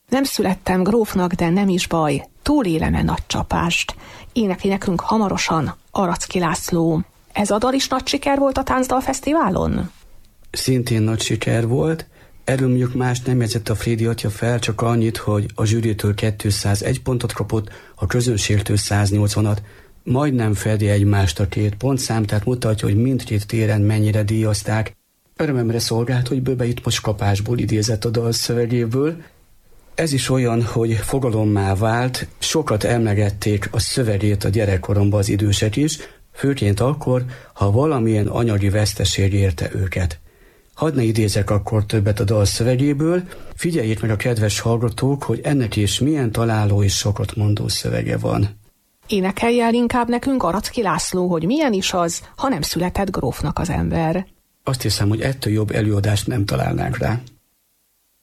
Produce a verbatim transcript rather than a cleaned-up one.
Nem születtem grófnak, de nem is baj, túlélem-e nagy csapást. Énekli nekünk hamarosan Aracki László. Ez a dal is nagy siker volt a Táncdal Fesztiválon? Szintén nagy siker volt. Erről mondjuk más nem jegyzett a Frédi atya fel, csak annyit, hogy a zsűritől kétszázegy pontot kapott, a közönségtől száznyolcvanat. Majdnem fedi egymást a két pontszám, tehát mutatja, hogy mindkét téren mennyire díjazták. Örömemre szolgált, hogy Böbe itt most kapásból idézett a dal szövegéből. Ez is olyan, hogy fogalommá vált, sokat emlegették a szövegét a gyerekkoromban az idősek is, főként akkor, ha valamilyen anyagi veszteség érte őket. Hadd ne idézek akkor többet a dal szövegéből, figyeljék meg a kedves hallgatók, hogy ennek is milyen találó és sokat mondó szövege van. Énekelj el inkább nekünk, Aracki László, hogy milyen is az, ha nem született grófnak az ember. Azt hiszem, hogy ettől jobb előadást nem találnánk rá.